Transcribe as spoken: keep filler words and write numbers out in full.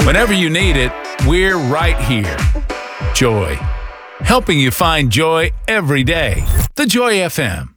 Whenever you need it, we're right here. Joy, helping you find joy every day. The Joy F M.